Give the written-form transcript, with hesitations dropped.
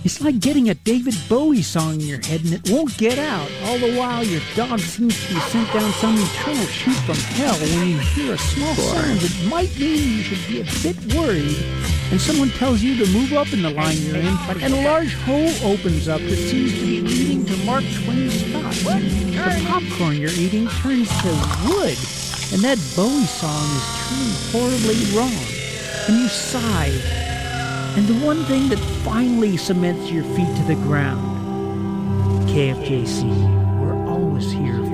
It's like getting a David Bowie song in your head and it won't get out. All the while, your dog seems to be sent down some eternal chute from hell when you hear a small sound that might mean you should be a bit worried. And someone tells you to move up in the line you're in, and a large hole opens up that seems to be leading to Mark Twain's thoughts. The popcorn you're eating turns to wood, and that Bowie song is turning horribly wrong. And you sigh. And the one thing that finally cements your feet to the ground, KFJC, we're always here